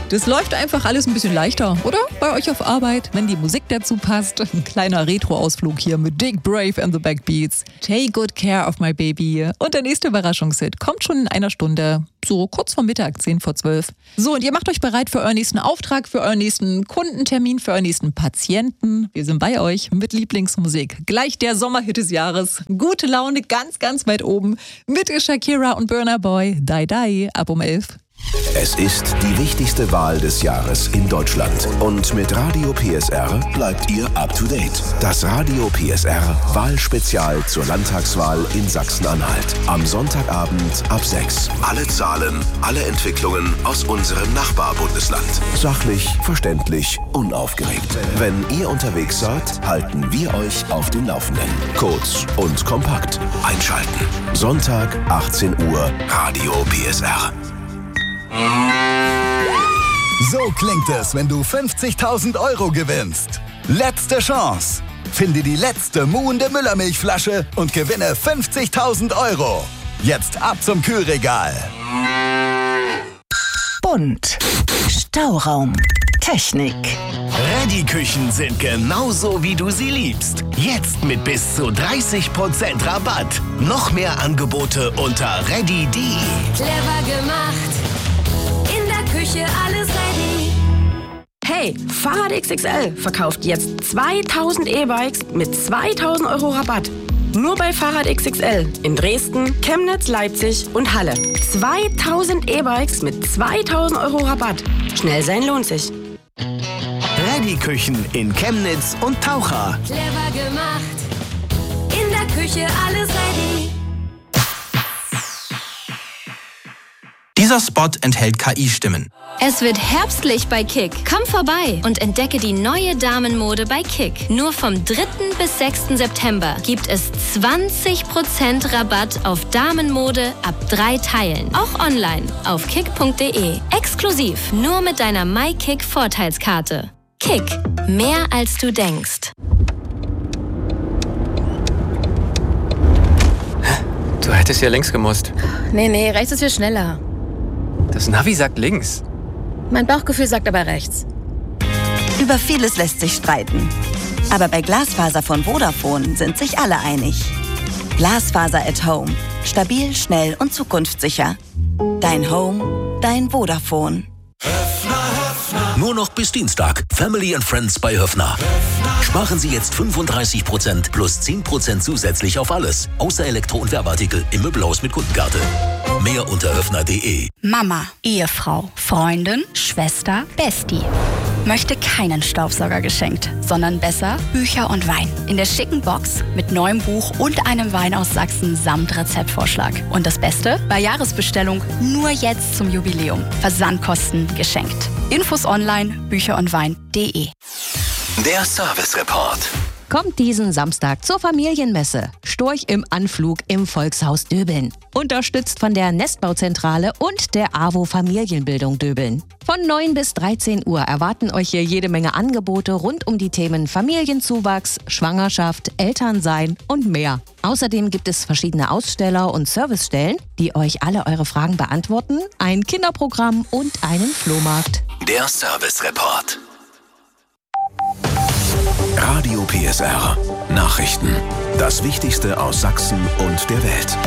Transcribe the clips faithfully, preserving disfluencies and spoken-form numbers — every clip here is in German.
Das läuft einfach alles ein bisschen leichter, oder? Bei euch auf Arbeit, wenn die Musik dazu passt. Ein kleiner Retro-Ausflug hier mit Dick Brave and the Backbeats. Take good care of my baby. Und der nächste Überraschungshit kommt schon in einer Stunde. So kurz vor Mittag, zehn vor zwölf. So, und ihr macht euch bereit für euren nächsten Auftrag, für euren nächsten Kundentermin, für euren nächsten Patienten. Wir sind bei euch mit Lieblingsmusik. Gleich der Sommerhit des Jahres. Gute Laune ganz, ganz weit oben. Mit Shakira und Burna Boy. Die Die ab um elf. Es ist die wichtigste Wahl des Jahres in Deutschland. Und mit Radio P S R bleibt ihr up to date. Das Radio P S R Wahlspezial zur Landtagswahl in Sachsen-Anhalt. Am Sonntagabend ab sechs. Alle Zahlen, alle Entwicklungen aus unserem Nachbarbundesland. Sachlich, verständlich, unaufgeregt. Wenn ihr unterwegs seid, halten wir euch auf dem Laufenden. Kurz und kompakt. Einschalten. Sonntag, achtzehn Uhr, Radio P S R. So klingt es, wenn du fünfzigtausend Euro gewinnst. Letzte Chance. Finde die letzte muhende Müllermilchflasche und gewinne fünfzigtausend Euro. Jetzt ab zum Kühlregal. Bunt. Stauraum. Technik. Reddy-Küchen sind genauso, wie du sie liebst. Jetzt mit bis zu dreißig Prozent Rabatt. Noch mehr Angebote unter reddy punkt de. Clever gemacht. In der Küche alles ready. Hey, Fahrrad X X L verkauft jetzt zweitausend E-Bikes mit zweitausend Euro Rabatt. Nur bei Fahrrad X X L in Dresden, Chemnitz, Leipzig und Halle. zweitausend E-Bikes mit zweitausend Euro Rabatt. Schnell sein lohnt sich. Reddy-Küchen in Chemnitz und Taucher. Clever gemacht. In der Küche alles ready. Dieser Spot enthält K I-Stimmen. Es wird herbstlich bei Kick. Komm vorbei und entdecke die neue Damenmode bei Kick. Nur vom dritten bis sechsten September gibt es zwanzig Prozent Rabatt auf Damenmode ab drei Teilen. Auch online auf kick punkt de. Exklusiv nur mit deiner MyKick Vorteilskarte. Kick. Mehr als du denkst. Du hättest ja links gemusst. Nee, nee, rechts ist viel schneller. Das Navi sagt links. Mein Bauchgefühl sagt aber rechts. Über vieles lässt sich streiten. Aber bei Glasfaser von Vodafone sind sich alle einig. Glasfaser at Home. Stabil, schnell und zukunftssicher. Dein Home, dein Vodafone. Nur noch bis Dienstag. Family and Friends bei Höffner. Sparen Sie jetzt fünfunddreißig Prozent plus zehn Prozent zusätzlich auf alles. Außer Elektro- und Werbeartikel im Möbelhaus mit Kundenkarte. Mehr unter höffner punkt de. Mama, Ehefrau, Freundin, Schwester, Bestie. Möchte keinen Staubsauger geschenkt, sondern besser Bücher und Wein. In der schicken Box mit neuem Buch und einem Wein aus Sachsen samt Rezeptvorschlag. Und das Beste? Bei Jahresbestellung nur jetzt zum Jubiläum. Versandkosten geschenkt. Infos online, bücher und wein punkt de. Der Service Report. Kommt diesen Samstag zur Familienmesse. Storch im Anflug im Volkshaus Döbeln. Unterstützt von der Nestbauzentrale und der A W O Familienbildung Döbeln. Von neun bis dreizehn Uhr erwarten euch hier jede Menge Angebote rund um die Themen Familienzuwachs, Schwangerschaft, Elternsein und mehr. Außerdem gibt es verschiedene Aussteller und Servicestellen, die euch alle eure Fragen beantworten, ein Kinderprogramm und einen Flohmarkt. Der Service Report. Radio P S R. Nachrichten. Das Wichtigste aus Sachsen und der Welt.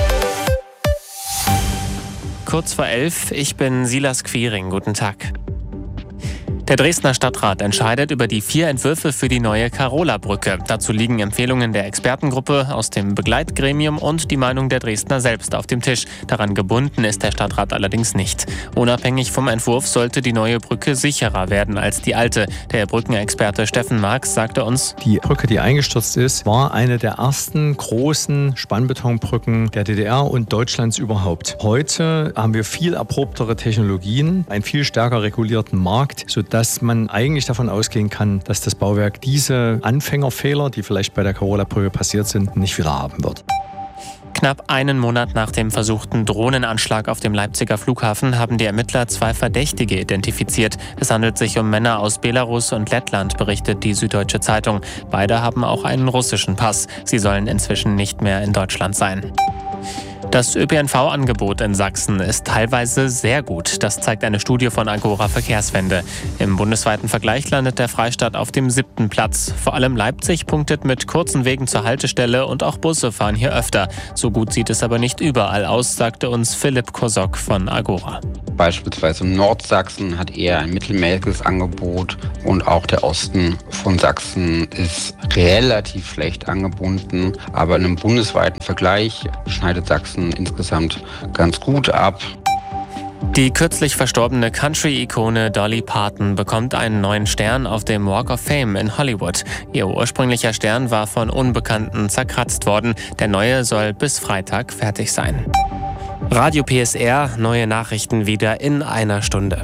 Kurz vor elf, ich bin Silas Quiring. Guten Tag. Der Dresdner Stadtrat entscheidet über die vier Entwürfe für die neue Carola-Brücke. Dazu liegen Empfehlungen der Expertengruppe aus dem Begleitgremium und die Meinung der Dresdner selbst auf dem Tisch. Daran gebunden ist der Stadtrat allerdings nicht. Unabhängig vom Entwurf sollte die neue Brücke sicherer werden als die alte. Der Brückenexperte Steffen Marx sagte uns: Die Brücke, die eingestürzt ist, war eine der ersten großen Spannbetonbrücken der D D R und Deutschlands überhaupt. Heute haben wir viel erprobtere Technologien, einen viel stärker regulierten Markt, sodass dass man eigentlich davon ausgehen kann, dass das Bauwerk diese Anfängerfehler, die vielleicht bei der Carola-Brücke passiert sind, nicht wieder haben wird. Knapp einen Monat nach dem versuchten Drohnenanschlag auf dem Leipziger Flughafen haben die Ermittler zwei Verdächtige identifiziert. Es handelt sich um Männer aus Belarus und Lettland, berichtet die Süddeutsche Zeitung. Beide haben auch einen russischen Pass. Sie sollen inzwischen nicht mehr in Deutschland sein. Das Ö P N V-Angebot in Sachsen ist teilweise sehr gut. Das zeigt eine Studie von Agora Verkehrswende. Im bundesweiten Vergleich landet der Freistaat auf dem siebten Platz. Vor allem Leipzig punktet mit kurzen Wegen zur Haltestelle und auch Busse fahren hier öfter. So gut sieht es aber nicht überall aus, sagte uns Philipp Kosok von Agora. Beispielsweise Nordsachsen hat eher ein mittelmäßiges Angebot und auch der Osten von Sachsen ist relativ schlecht angebunden. Aber in einem bundesweiten Vergleich schneidet Sachsen insgesamt ganz gut ab. Die kürzlich verstorbene Country-Ikone Dolly Parton bekommt einen neuen Stern auf dem Walk of Fame in Hollywood. Ihr ursprünglicher Stern war von Unbekannten zerkratzt worden. Der neue soll bis Freitag fertig sein. Radio P S R, neue Nachrichten wieder in einer Stunde.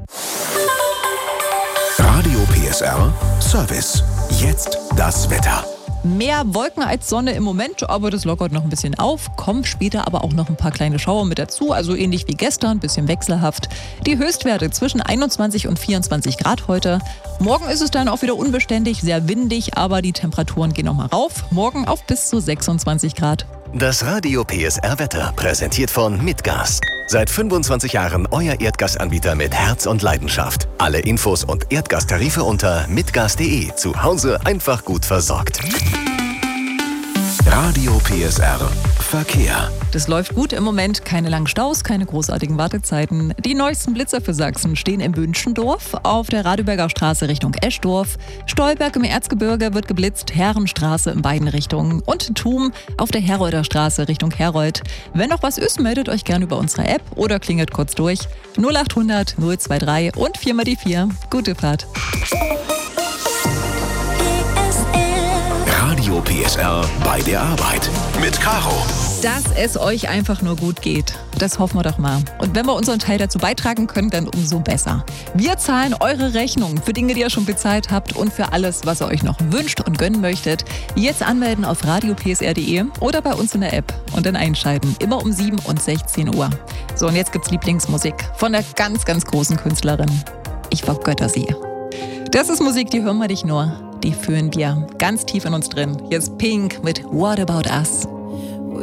Radio P S R Service. Jetzt das Wetter. Mehr Wolken als Sonne im Moment, aber das lockert noch ein bisschen auf. Kommen später aber auch noch ein paar kleine Schauer mit dazu, also ähnlich wie gestern, ein bisschen wechselhaft. Die Höchstwerte zwischen einundzwanzig und vierundzwanzig Grad heute. Morgen ist es dann auch wieder unbeständig, sehr windig, aber die Temperaturen gehen nochmal rauf. Morgen auf bis zu sechsundzwanzig Grad. Das Radio P S R Wetter, präsentiert von Mitgas. Seit fünfundzwanzig Jahren euer Erdgasanbieter mit Herz und Leidenschaft. Alle Infos und Erdgastarife unter mitgas punkt de. Zu Hause einfach gut versorgt. Radio P S R Verkehr. Das läuft gut im Moment, keine langen Staus, keine großartigen Wartezeiten. Die neuesten Blitzer für Sachsen stehen in Bünschendorf, auf der Radeberger Straße Richtung Eschdorf. Stolberg im Erzgebirge wird geblitzt, Herrenstraße in beiden Richtungen. Und Thum auf der Herolder Straße Richtung Herold. Wenn noch was ist, meldet euch gerne über unsere App oder klingelt kurz durch. null achthundert null drei zwei und vier mal die vier. Gute Fahrt. Radio P S R bei der Arbeit mit Caro. Dass es euch einfach nur gut geht. Das hoffen wir doch mal. Und wenn wir unseren Teil dazu beitragen können, dann umso besser. Wir zahlen eure Rechnung für Dinge, die ihr schon bezahlt habt und für alles, was ihr euch noch wünscht und gönnen möchtet. Jetzt anmelden auf radio p s r punkt de oder bei uns in der App und dann einschalten. Immer um sieben und sechzehn Uhr. So, und jetzt gibt's Lieblingsmusik von der ganz, ganz großen Künstlerin. Ich vergötter sie. Das ist Musik, die hören wir nicht nur. Die fühlen wir ganz tief in uns drin. Hier ist Pink mit What About Us.